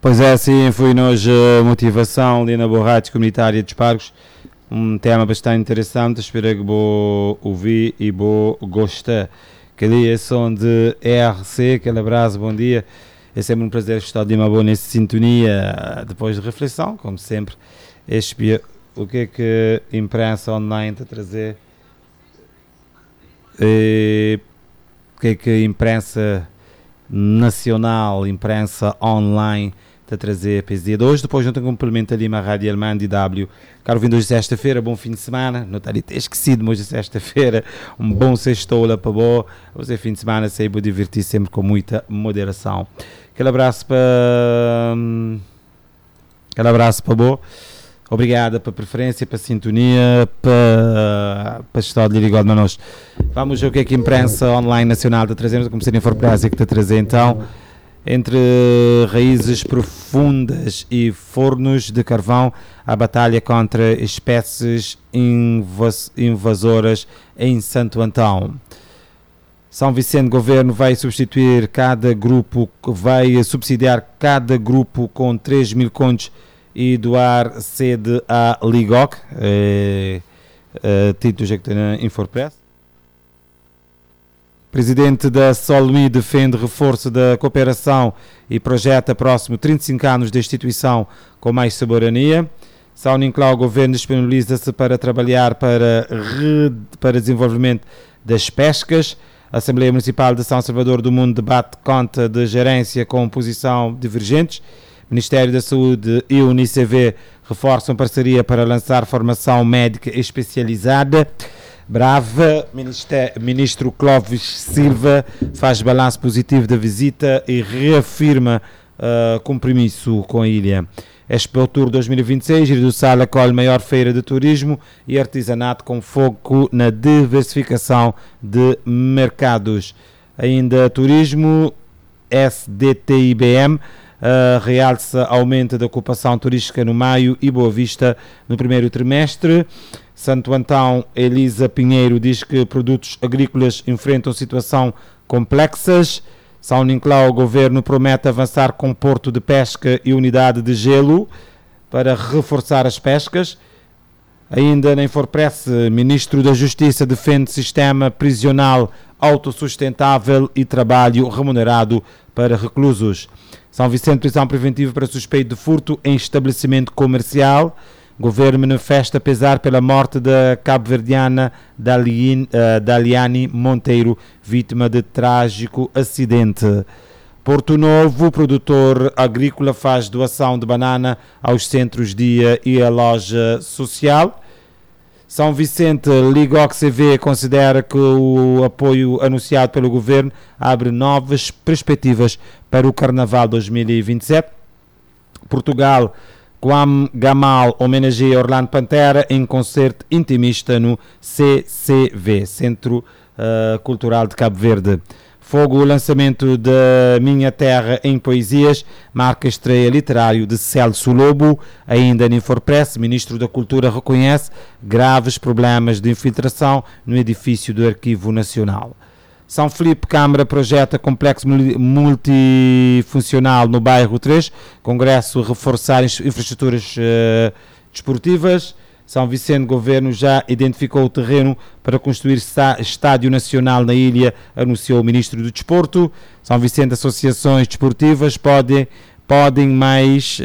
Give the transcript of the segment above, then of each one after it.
Pois é, sim, foi hoje a motivação ali na borracha comunitária dos Pargos. Um tema bastante interessante, espero que vou ouvir e vou gostar. Que ali é som de ERC, aquele abraço, bom dia. É sempre um prazer estar de uma boa nessa sintonia, depois de reflexão, como sempre. O que é que a imprensa online está a trazer? O que é que a imprensa nacional, imprensa online está a trazer para esse dia de hoje? Depois não tenho complemento ali na Rádio Alemã DW. Caro vindo hoje sexta-feira, bom fim de semana. Não está ali ter esquecido, mas hoje é sexta-feira. Um bom sextou lá para boa. Você fim de semana sei vou divertir sempre com muita moderação. Aquele abraço para boa. Obrigada pela preferência, pela sintonia, para estar de igual a nós. Vamos ver o que é que a imprensa online nacional está trazendo, como seria Infopressa que está a trazer então. Entre raízes profundas e fornos de carvão, a batalha contra espécies invasoras em Santo Antão. São Vicente Governo vai substituir subsidiar cada grupo com 3 mil contos e doar sede à Ligoc. Títulos que tem na Infopress. Presidente da Solmi defende reforço da cooperação e projeta próximo 35 anos de instituição com mais soberania. São Nicolau, o governo disponibiliza-se para trabalhar para desenvolvimento das pescas. A Assembleia Municipal de São Salvador do Mundo debate conta de gerência com posição divergentes. Ministério da Saúde e o UNICEF reforçam parceria para lançar formação médica especializada. Brava, Ministro Clóvis Silva faz balanço positivo da visita e reafirma compromisso com a ilha. Expo Tour 2026, Rio do Sal acolhe maior feira de turismo e artesanato com foco na diversificação de mercados. Ainda turismo, SDTIBM realça aumento da ocupação turística no Maio e Boa Vista no primeiro trimestre. Santo Antão, Elisa Pinheiro diz que produtos agrícolas enfrentam situação complexas. São Nicolau, o governo promete avançar com porto de pesca e unidade de gelo para reforçar as pescas. Ainda na Infopress, Ministro da Justiça defende sistema prisional autossustentável e trabalho remunerado para reclusos. São Vicente, prisão preventiva para suspeito de furto em estabelecimento comercial. Governo manifesta pesar pela morte da cabo-verdiana Daliane Monteiro, vítima de trágico acidente. Porto Novo, produtor agrícola faz doação de banana aos centros dia e à loja social. São Vicente, Ligoc CV considera que o apoio anunciado pelo governo abre novas perspectivas para o Carnaval 2027. Portugal, Guam Gamal homenageia Orlando Pantera em concerto intimista no CCV, Centro Cultural de Cabo Verde. Fogo, o lançamento da Minha Terra em Poesias, marca estreia literário de Celso Lobo. Ainda na Infopress, Ministro da Cultura reconhece graves problemas de infiltração no edifício do Arquivo Nacional. São Filipe, Câmara projeta complexo multifuncional no bairro 3, Congresso reforçar infraestruturas desportivas. São Vicente, governo já identificou o terreno para construir estádio nacional na ilha, anunciou o Ministro do Desporto. São Vicente, associações desportivas pedem mais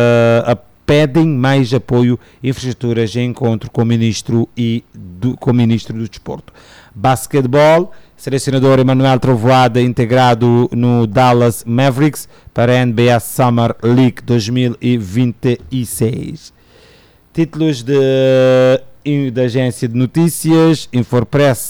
apoio e infraestruturas em encontro com o Ministro do Desporto. Basquetebol, selecionador Emanuel Trovoada integrado no Dallas Mavericks para a NBA Summer League 2026. Títulos da agência de notícias, Infopress,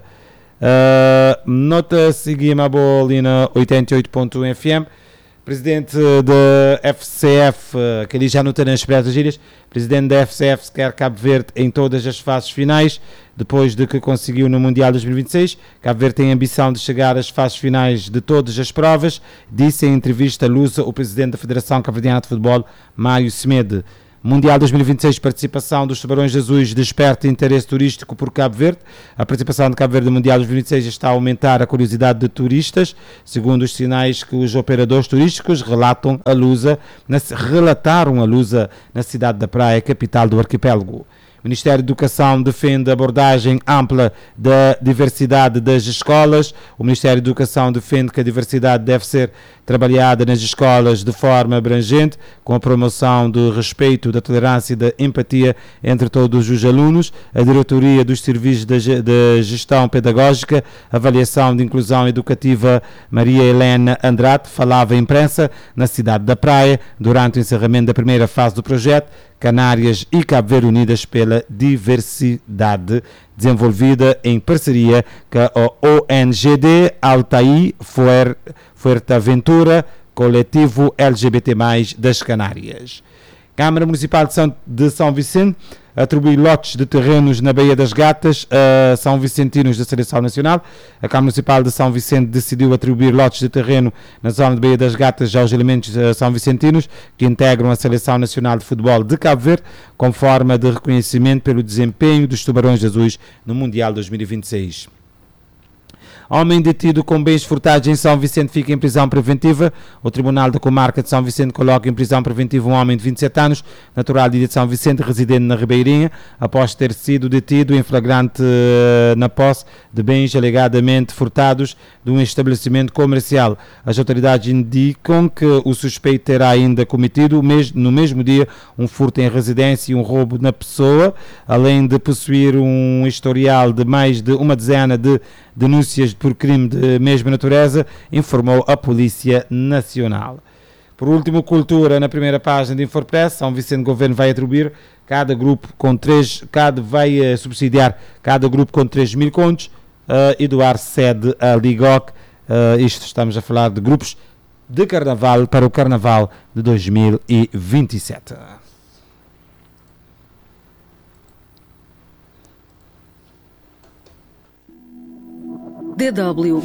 nota seguimos a bola ali na 88.1 FM. Presidente da FCF, que ali já não tem nas expressas gírias, presidente da FCF quer Cabo Verde em todas as fases finais, depois de que conseguiu no Mundial 2026. Cabo Verde tem a ambição de chegar às fases finais de todas as provas, disse em entrevista à Lusa o presidente da Federação Cabo-Verdiana de Futebol, Mário Semedo. Mundial 2026, participação dos Tubarões Azuis desperta interesse turístico por Cabo Verde. A participação de Cabo Verde no Mundial 2026 está a aumentar a curiosidade de turistas, segundo os sinais que os operadores turísticos relataram a Lusa na cidade da Praia, capital do arquipélago. O Ministério da Educação defende a abordagem ampla da diversidade das escolas. O Ministério da Educação defende que a diversidade deve ser trabalhada nas escolas de forma abrangente, com a promoção do respeito, da tolerância e da empatia entre todos os alunos. A Diretoria dos Serviços de Gestão Pedagógica, Avaliação de Inclusão Educativa, Maria Helena Andrade, falava à imprensa na cidade da Praia durante o encerramento da primeira fase do projeto Canárias e Cabo Verde Unidas pela Diversidade, desenvolvida em parceria com a ONGD Altair Fuerteventura, coletivo LGBT+, das Canárias. Câmara Municipal de São Vicente atribui lotes de terrenos na Baía das Gatas a São Vicentinos da Seleção Nacional. A Câmara Municipal de São Vicente decidiu atribuir lotes de terreno na zona de Baía das Gatas aos elementos São Vicentinos que integram a Seleção Nacional de Futebol de Cabo Verde, como forma de reconhecimento pelo desempenho dos Tubarões Azuis no Mundial 2026. Homem detido com bens furtados em São Vicente fica em prisão preventiva. O Tribunal da Comarca de São Vicente coloca em prisão preventiva um homem de 27 anos, natural de São Vicente, residente na Ribeirinha, após ter sido detido em flagrante na posse de bens alegadamente furtados de um estabelecimento comercial. As autoridades indicam que o suspeito terá ainda cometido no mesmo dia um furto em residência e um roubo na pessoa, além de possuir um historial de mais de uma dezena de denúncias por crime de mesma natureza, informou a Polícia Nacional. Por último, cultura na primeira página de Infopress. São Vicente Governo vai atribuir subsidiar cada grupo com 3.000 contos e doar sede à Ligoc. Estamos a falar de grupos de carnaval para o Carnaval de 2027. DW.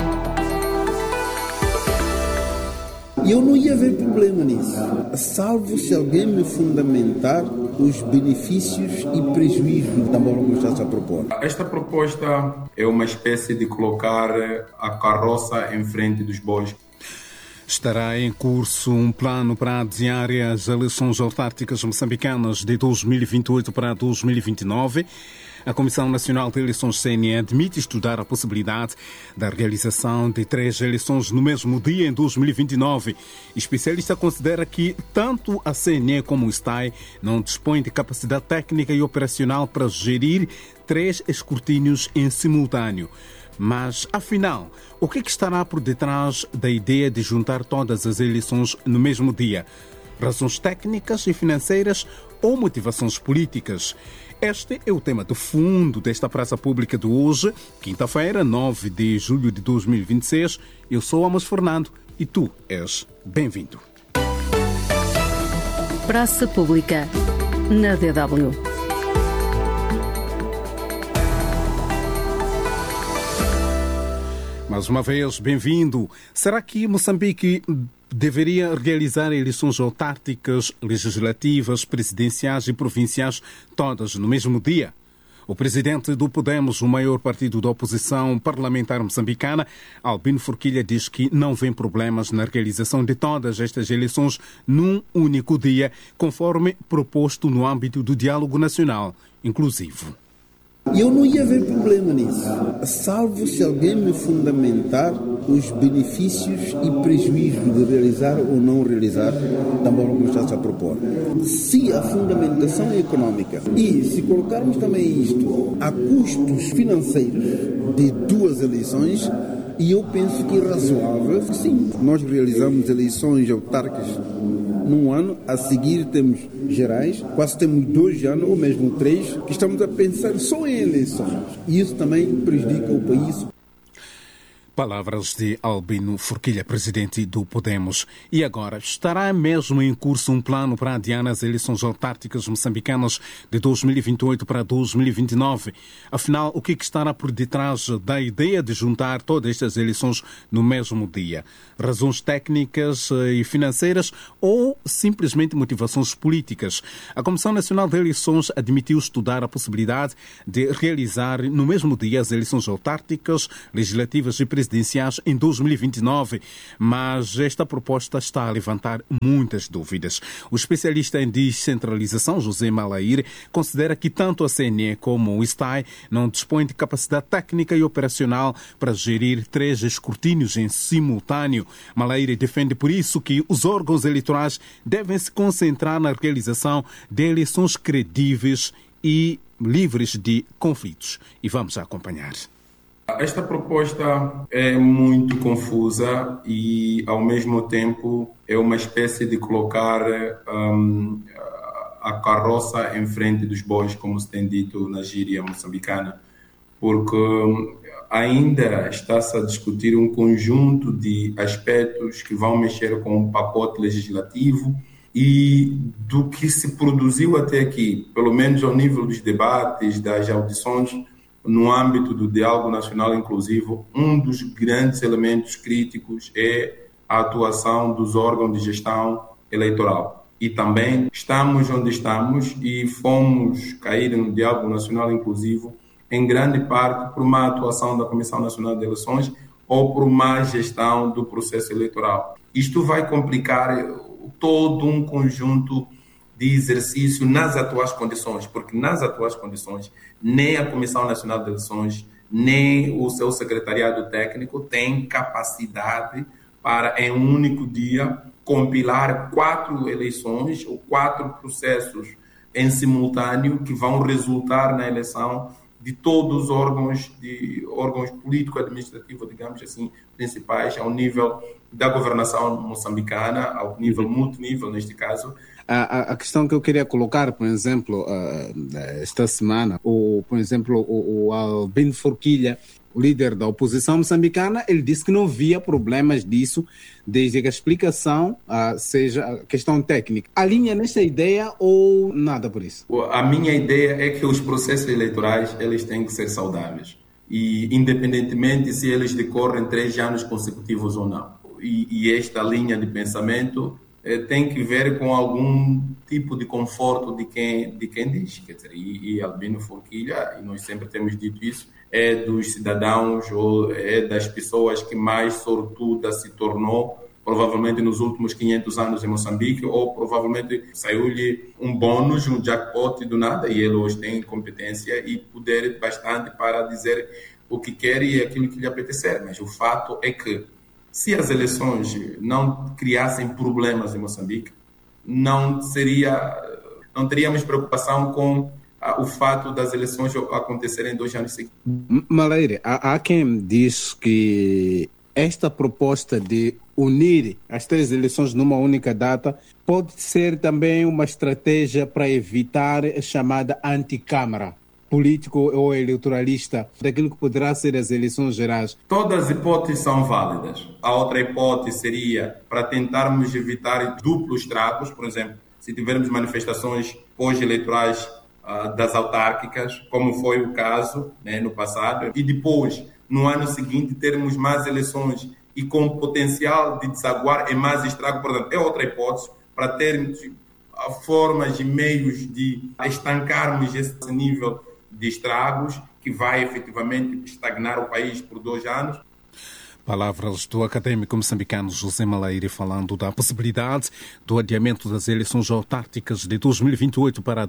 Eu não ia ver problema nisso, salvo se alguém me fundamentar os benefícios e prejuízos da moral que está a propor. Esta proposta é uma espécie de colocar a carroça em frente dos bois. Estará em curso um plano para adiar as eleições autárquicas moçambicanas de 2028 para 2029. A Comissão Nacional de Eleições CNE admite estudar a possibilidade da realização de 3 eleições no mesmo dia em 2029. Especialista considera que tanto a CNE como o STAI não dispõem de capacidade técnica e operacional para gerir 3 escrutínios em simultâneo. Mas, afinal, o que estará por detrás da ideia de juntar todas as eleições no mesmo dia? Razões técnicas e financeiras ou motivações políticas? Este é o tema de fundo desta praça pública de hoje, quinta-feira, 9 de julho de 2026. Eu sou Amos Fernando e tu és bem-vindo. Praça Pública, na DW. Mais uma vez, bem-vindo. Será que Moçambique deveria realizar eleições autárquicas, legislativas, presidenciais e provinciais todas no mesmo dia? O presidente do Podemos, o maior partido da oposição parlamentar moçambicana, Albino Forquilha, diz que não vê problemas na realização de todas estas eleições num único dia, conforme proposto no âmbito do diálogo nacional inclusivo. Eu não ia ver problema nisso, salvo se alguém me fundamentar os benefícios e prejuízos de realizar ou não realizar da moral que está a propor. Se a fundamentação é econômica e se colocarmos também isto a custos financeiros de 2 eleições, e eu penso que é razoável, sim, nós realizamos eleições autárquicas num ano, a seguir temos gerais, quase temos 2 anos ou mesmo 3, que estamos a pensar só em eleições. E isso também prejudica o país. Palavras de Albino Forquilha, presidente do Podemos. E agora, estará mesmo em curso um plano para adiar as eleições autárquicas moçambicanas de 2028 para 2029? Afinal, o que estará por detrás da ideia de juntar todas estas eleições no mesmo dia? Razões técnicas e financeiras ou simplesmente motivações políticas? A Comissão Nacional de Eleições admitiu estudar a possibilidade de realizar no mesmo dia as eleições autárquicas, legislativas e presidenciais em 2029, mas esta proposta está a levantar muitas dúvidas. O especialista em descentralização, José Malaire, considera que tanto a CNE como o STAI não dispõem de capacidade técnica e operacional para gerir 3 escrutínios em simultâneo. Malaire defende por isso que os órgãos eleitorais devem se concentrar na realização de eleições credíveis e livres de conflitos. E vamos acompanhar. Esta proposta é muito confusa e, ao mesmo tempo, é uma espécie de colocar a carroça em frente dos bois, como se tem dito na gíria moçambicana, porque ainda está-se a discutir um conjunto de aspectos que vão mexer com o pacote legislativo e do que se produziu até aqui, pelo menos ao nível dos debates, das audições, no âmbito do diálogo nacional inclusivo, um dos grandes elementos críticos é a atuação dos órgãos de gestão eleitoral. E também estamos onde estamos e fomos cair no diálogo nacional inclusivo em grande parte por uma atuação da Comissão Nacional de Eleições ou por má gestão do processo eleitoral. Isto vai complicar todo um conjunto de exercício nas atuais condições, porque nas atuais condições nem a Comissão Nacional de Eleições, nem o seu secretariado técnico tem capacidade para, em um único dia, compilar 4 eleições ou 4 processos em simultâneo que vão resultar na eleição de todos os órgãos político-administrativos, digamos assim, principais, ao nível da governação moçambicana, ao nível multinível, neste caso. A questão que eu queria colocar, por exemplo, esta semana, por exemplo, o Albino Forquilha, o líder da oposição moçambicana, ele disse que não via problemas disso, desde que a explicação seja a questão técnica. Alinha nesta ideia ou nada por isso? A minha ideia é que os processos eleitorais eles têm que ser saudáveis, e independentemente se eles decorrem 3 anos consecutivos ou não. E esta linha de pensamento tem que ver com algum tipo de conforto de quem diz. Quer dizer, e Albino Forquilha, e nós sempre temos dito isso, é dos cidadãos ou é das pessoas que mais sortuda se tornou, provavelmente nos últimos 500 anos em Moçambique, ou provavelmente saiu-lhe um bônus, um jackpot do nada, e ele hoje tem competência e poder bastante para dizer o que quer e aquilo que lhe apetecer. Mas o fato é que se as eleições não criassem problemas em Moçambique, não teríamos preocupação com o fato das eleições acontecerem 2 anos seguidos. Malaire, há quem diz que esta proposta de unir as 3 eleições numa única data pode ser também uma estratégia para evitar a chamada anticâmara político ou eleitoralista daquilo que poderá ser as eleições gerais. Todas as hipóteses são válidas. A outra hipótese seria para tentarmos evitar duplos estragos, por exemplo, se tivermos manifestações pós-eleitorais das autárquicas, como foi o caso no passado, e depois, no ano seguinte, termos mais eleições e com potencial de desaguar em mais estrago. Portanto, é outra hipótese para termos formas e meios de estancarmos esse nível de estragos que vai efetivamente estagnar o país por 2 anos. Palavras do académico moçambicano José Malaire falando da possibilidade do adiamento das eleições autárquicas de 2028 para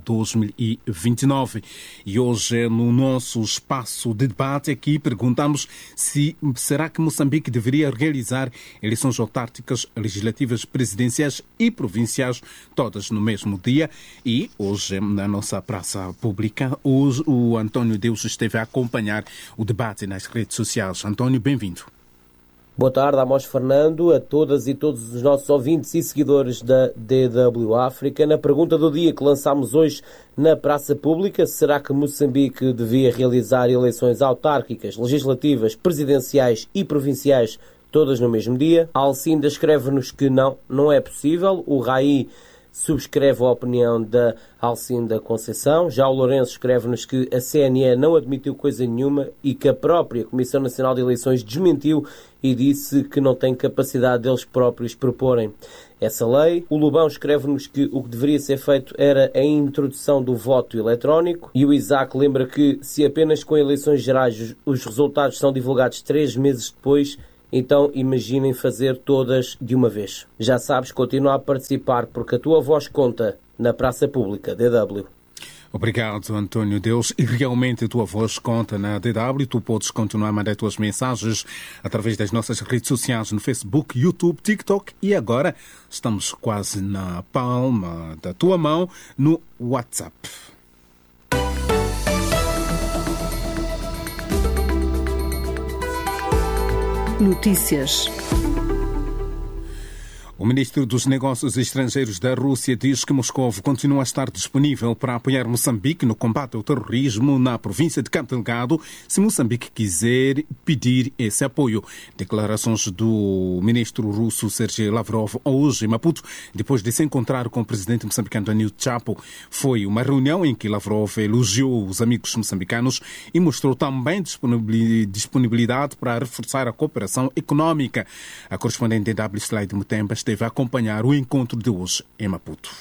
2029. E hoje, no nosso espaço de debate aqui, perguntamos se será que Moçambique deveria realizar eleições autárquicas, legislativas, presidenciais e provinciais, todas no mesmo dia. E hoje, na nossa praça pública, hoje o António Deus esteve a acompanhar o debate nas redes sociais. António, bem-vindo. Boa tarde, Amos Fernando, a todas e todos os nossos ouvintes e seguidores da DW África. Na pergunta do dia que lançámos hoje na Praça Pública, será que Moçambique devia realizar eleições autárquicas, legislativas, presidenciais e provinciais todas no mesmo dia? A Alcinda escreve-nos que não é possível. O Raí subscreve a opinião da Alcinda Conceição. Já o Lourenço escreve-nos que a CNE não admitiu coisa nenhuma e que a própria Comissão Nacional de Eleições desmentiu e disse que não tem capacidade deles próprios proporem essa lei. O Lobão escreve-nos que o que deveria ser feito era a introdução do voto eletrónico. E o Isaac lembra que se apenas com eleições gerais os resultados são divulgados 3 meses depois, então imaginem fazer todas de uma vez. Já sabes, continua a participar porque a tua voz conta na Praça Pública, DW. Obrigado, António Deus. E realmente a tua voz conta na DW. Tu podes continuar a mandar tuas mensagens através das nossas redes sociais no Facebook, YouTube, TikTok e agora estamos quase na palma da tua mão no WhatsApp. Notícias. O ministro dos Negócios Estrangeiros da Rússia diz que Moscou continua a estar disponível para apoiar Moçambique no combate ao terrorismo na província de Cabo Delgado, se Moçambique quiser pedir esse apoio. Declarações do ministro russo Sergei Lavrov hoje em Maputo, depois de se encontrar com o presidente moçambicano Daniel Chapo. Foi uma reunião em que Lavrov elogiou os amigos moçambicanos e mostrou também disponibilidade para reforçar a cooperação econômica. A correspondente DW Slide Mutemba esteve a acompanhar o encontro de hoje em Maputo.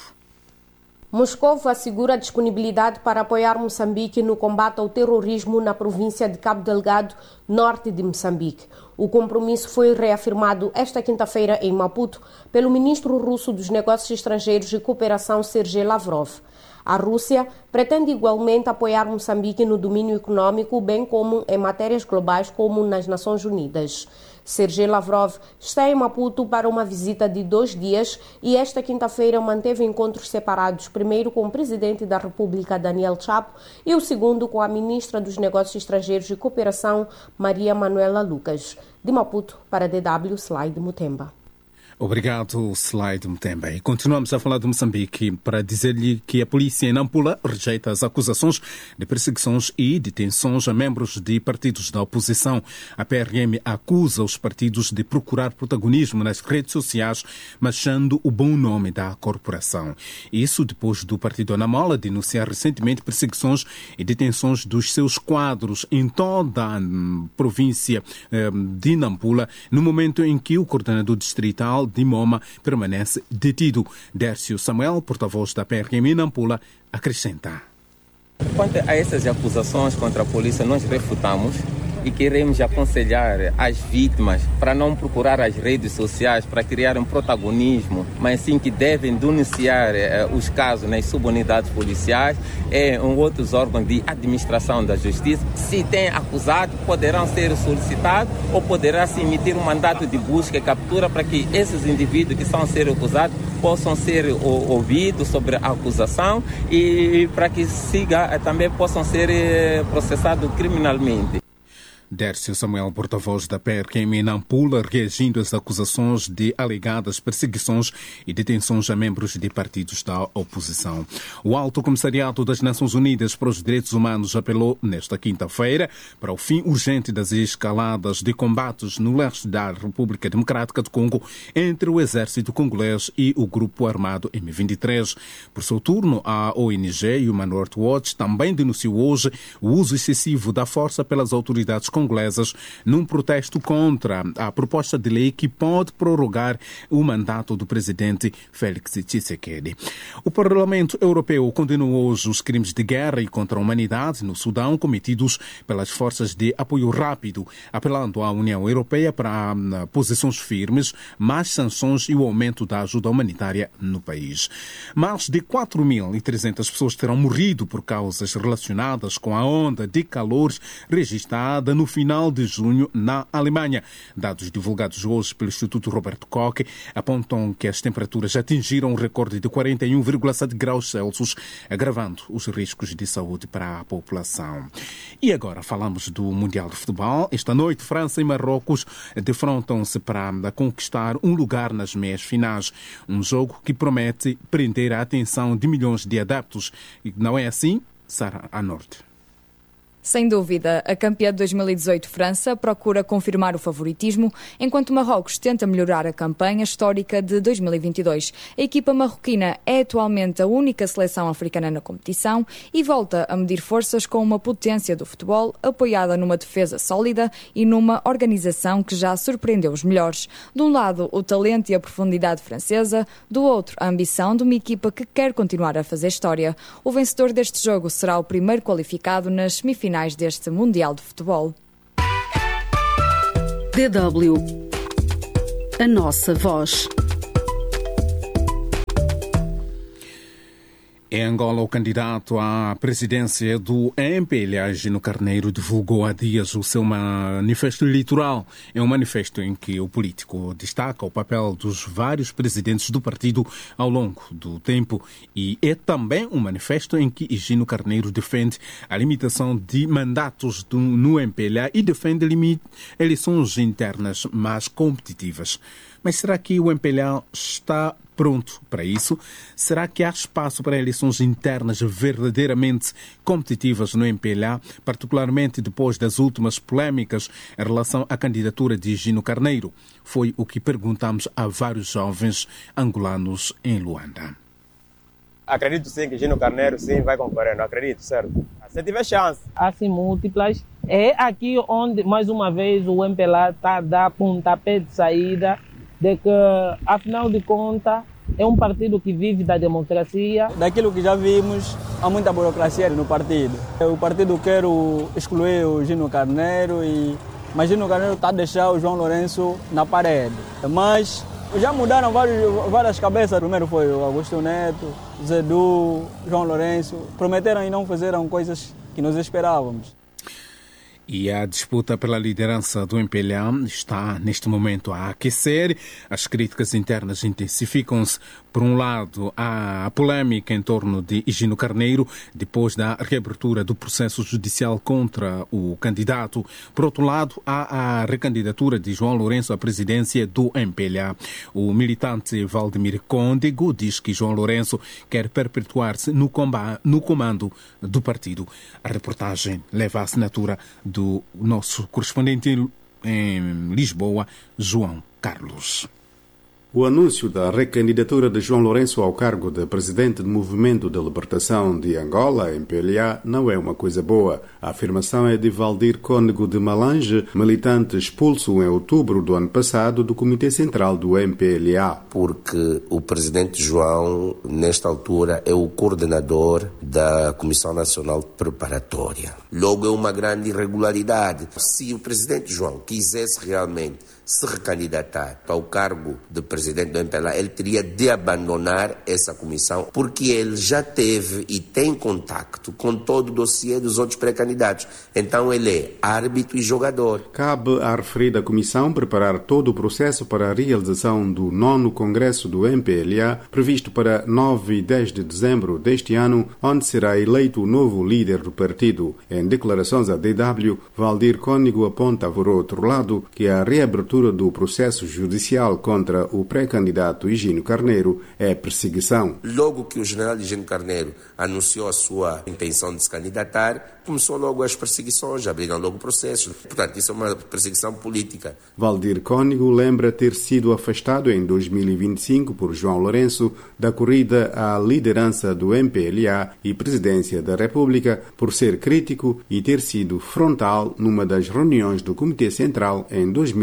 Moscou assegura a disponibilidade para apoiar Moçambique no combate ao terrorismo na província de Cabo Delgado, norte de Moçambique. O compromisso foi reafirmado esta quinta-feira em Maputo pelo ministro russo dos Negócios Estrangeiros e Cooperação, Sergei Lavrov. A Rússia pretende igualmente apoiar Moçambique no domínio econômico, bem como em matérias globais como nas Nações Unidas. Sergei Lavrov está em Maputo para uma visita de 2 dias e esta quinta-feira manteve encontros separados, primeiro com o presidente da República, Daniel Chapo, e o segundo com a ministra dos Negócios Estrangeiros e Cooperação, Maria Manuela Lucas. De Maputo para DW, Slide Mutemba. Obrigado, Slide Mutemba. E continuamos a falar de Moçambique para dizer-lhe que a polícia em Nampula rejeita as acusações de perseguições e detenções a membros de partidos da oposição. A PRM acusa os partidos de procurar protagonismo nas redes sociais, manchando o bom nome da corporação. Isso depois do partido Anamola denunciar recentemente perseguições e detenções dos seus quadros em toda a província de Nampula, no momento em que o coordenador distrital de Moma permanece detido. Dércio Samuel, porta-voz da PRM em Nampula, acrescenta. Quanto a essas acusações contra a polícia, nós refutamos e queremos aconselhar as vítimas para não procurar as redes sociais para criar um protagonismo, mas sim que devem denunciar os casos nas subunidades policiais e outros órgãos de administração da justiça. Se tem acusado, poderão ser solicitados ou poderá se emitir um mandato de busca e captura para que esses indivíduos que são ser acusados possam ser ouvidos sobre a acusação e para que também possam ser processados criminalmente. Dércio Samuel, porta-voz da PRM em Nampula, reagindo às acusações de alegadas perseguições e detenções a membros de partidos da oposição. O Alto Comissariado das Nações Unidas para os Direitos Humanos apelou nesta quinta-feira para o fim urgente das escaladas de combates no leste da República Democrática do Congo entre o exército congolês e o grupo armado M23. Por seu turno, a ONG Human Rights Watch também denunciou hoje o uso excessivo da força pelas autoridades congolesas num protesto contra a proposta de lei que pode prorrogar o mandato do presidente Félix Tshisekedi. O Parlamento Europeu condenou hoje os crimes de guerra e contra a humanidade no Sudão cometidos pelas forças de apoio rápido, apelando à União Europeia para posições firmes, mais sanções e o aumento da ajuda humanitária no país. Mais de 4.300 pessoas terão morrido por causas relacionadas com a onda de calor registrada no final de junho na Alemanha. Dados divulgados hoje pelo Instituto Robert Koch apontam que as temperaturas atingiram um recorde de 41,7 graus Celsius, agravando os riscos de saúde para a população. E agora falamos do Mundial de Futebol. Esta noite, França e Marrocos defrontam-se para conquistar um lugar nas meias finais. Um jogo que promete prender a atenção de milhões de adeptos. E não é assim, Sara Anorte? Sem dúvida, a campeã de 2018 França procura confirmar o favoritismo, enquanto Marrocos tenta melhorar a campanha histórica de 2022. A equipa marroquina é atualmente a única seleção africana na competição e volta a medir forças com uma potência do futebol apoiada numa defesa sólida e numa organização que já surpreendeu os melhores. De um lado, o talento e a profundidade francesa, do outro, a ambição de uma equipa que quer continuar a fazer história. O vencedor deste jogo será o primeiro qualificado nas semifinais deste Mundial de Futebol. DW, a nossa voz. Em Angola, o candidato à presidência do MPLA, Gino Carneiro, divulgou há dias o seu manifesto eleitoral. É um manifesto em que o político destaca o papel dos vários presidentes do partido ao longo do tempo e é também um manifesto em que Gino Carneiro defende a limitação de mandatos no MPLA e defende eleições internas mais competitivas. Mas será que o MPLA está pronto para isso? Será que há espaço para eleições internas verdadeiramente competitivas no MPLA, particularmente depois das últimas polémicas em relação à candidatura de Gino Carneiro? Foi o que perguntamos a vários jovens angolanos em Luanda. Acredito sim que Gino Carneiro sim vai concorrer, não acredito, certo? Se tiver chance. Há sim múltiplas. É aqui onde, mais uma vez, o MPLA está a dar pontapé de saída de que, afinal de contas, é um partido que vive da democracia. Daquilo que já vimos, há muita burocracia no partido. O partido quer excluir o Gino Carneiro, mas Gino Carneiro está a deixar o João Lourenço na parede. Mas já mudaram várias cabeças. Primeiro foi o Augusto Neto, Zedu, João Lourenço. Prometeram e não fizeram coisas que nós esperávamos. E a disputa pela liderança do MPLA está, neste momento, a aquecer. As críticas internas intensificam-se. Por um lado, há a polêmica em torno de Gino Carneiro, depois da reabertura do processo judicial contra o candidato. Por outro lado, há a recandidatura de João Lourenço à presidência do MPLA. O militante Valdemir Côndego diz que João Lourenço quer perpetuar-se no comando do partido. A reportagem leva a assinatura do nosso correspondente em Lisboa, João Carlos. O anúncio da recandidatura de João Lourenço ao cargo de presidente do Movimento de Libertação de Angola, MPLA, não é uma coisa boa. A afirmação é de Valdir Cônego de Malange, militante expulso em outubro do ano passado do Comitê Central do MPLA. Porque o presidente João, nesta altura, é o coordenador da Comissão Nacional Preparatória. Logo, é uma grande irregularidade. Se o presidente João quisesse realmente se recandidatar ao cargo de presidente do MPLA, ele teria de abandonar essa comissão, porque ele já teve e tem contacto com todo o dossiê dos outros pré-candidatos. Então ele é árbitro e jogador. Cabe à referida comissão preparar todo o processo para a realização do 9º Congresso do MPLA, previsto para 9 e 10 de dezembro deste ano, onde será eleito o novo líder do partido. Em declarações à DW, Valdir Cônego aponta, por outro lado, que a reabertura do processo judicial contra o pré-candidato Gino Carneiro é perseguição. Logo que o general Gino Carneiro anunciou a sua intenção de se candidatar, começou logo as perseguições, abriram logo processos. Portanto, isso é uma perseguição política. Valdir Cônego lembra ter sido afastado em 2025 por João Lourenço da corrida à liderança do MPLA e presidência da República por ser crítico e ter sido frontal numa das reuniões do Comitê Central em 2024.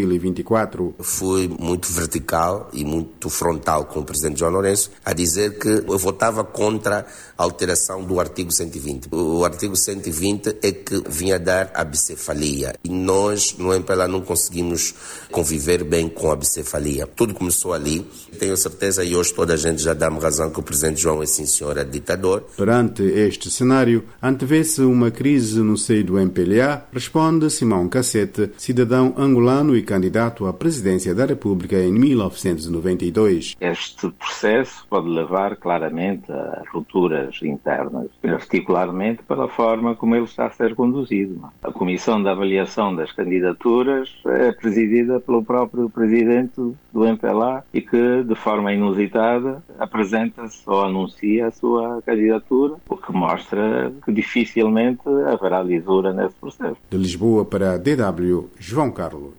2024. Fui muito vertical e muito frontal com o presidente João Lourenço a dizer que eu votava contra a alteração do artigo 120. O artigo 120 é que vinha dar a bicefalia e nós no MPLA não conseguimos conviver bem com a bicefalia. Tudo começou ali. Tenho certeza e hoje toda a gente já dá-me razão que o presidente João é sim senhor, é ditador. Perante este cenário, antevê-se uma crise no seio do MPLA, responde Simão Cassete, cidadão angolano e candidato à presidência da República em 1992. Este processo pode levar claramente a rupturas internas, particularmente pela forma como ele está a ser conduzido. A Comissão de Avaliação das Candidaturas é presidida pelo próprio presidente do MPLA e que, de forma inusitada, apresenta-se ou anuncia a sua candidatura, o que mostra que dificilmente haverá lisura nesse processo. De Lisboa para a DW, João Carlos.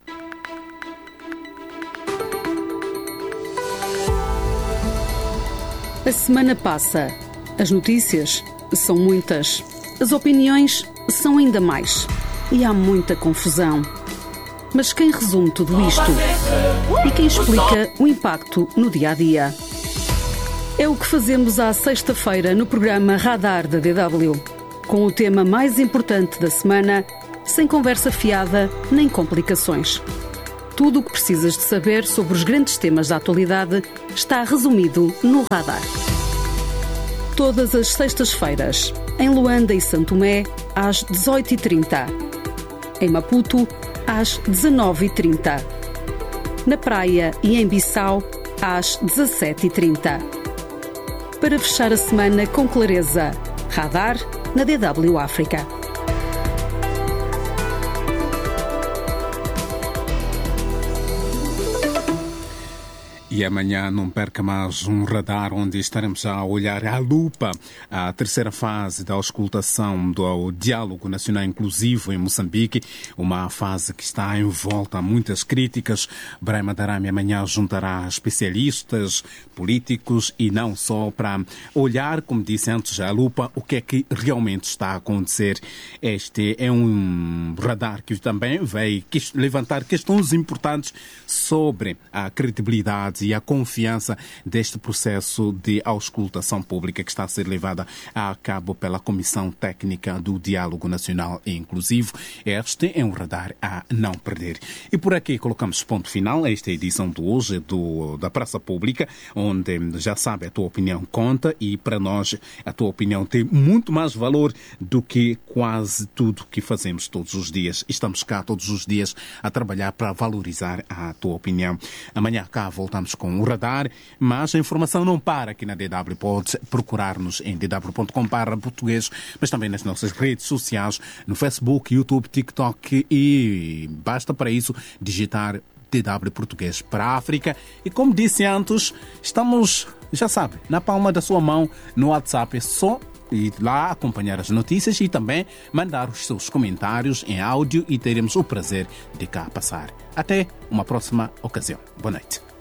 A semana passa. As notícias são muitas. As opiniões são ainda mais. E há muita confusão. Mas quem resume tudo isto? E quem explica o impacto no dia-a-dia? É o que fazemos à sexta-feira no programa Radar da DW. Com o tema mais importante da semana, sem conversa fiada nem complicações. Tudo o que precisas de saber sobre os grandes temas da atualidade está resumido no Radar. Todas as sextas-feiras, em Luanda e Santo Tomé, às 18h30. Em Maputo, às 19h30. Na Praia e em Bissau, às 17h30. Para fechar a semana com clareza, Radar na DW África. E amanhã não perca mais um radar onde estaremos a olhar à lupa a terceira fase da auscultação do Diálogo Nacional Inclusivo em Moçambique, uma fase que está envolta a muitas críticas. Brahma Darame amanhã juntará especialistas, políticos e não só para olhar, como disse antes, à lupa o que é que realmente está a acontecer. Este é um radar que também vai levantar questões importantes sobre a credibilidade e a confiança deste processo de auscultação pública que está a ser levada a cabo pela Comissão Técnica do Diálogo Nacional e Inclusivo. Este é um radar a não perder. E por aqui colocamos ponto final a esta edição de hoje da Praça Pública, onde já sabe, a tua opinião conta e para nós a tua opinião tem muito mais valor do que quase tudo que fazemos todos os dias. Estamos cá todos os dias a trabalhar para valorizar a tua opinião. Amanhã cá voltamos com o radar, mas a informação não para aqui na DW. Pode procurar-nos em dw.com/português, mas também nas nossas redes sociais, no Facebook, YouTube, TikTok e basta para isso digitar DW Português para a África. E como disse antes, estamos, já sabe, na palma da sua mão no WhatsApp. É só ir lá acompanhar as notícias e também mandar os seus comentários em áudio e teremos o prazer de cá passar. Até uma próxima ocasião. Boa noite.